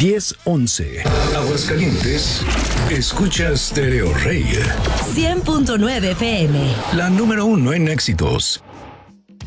1011. Aguascalientes, escucha Stereo Rey. 100.9 FM. La número 1 en éxitos.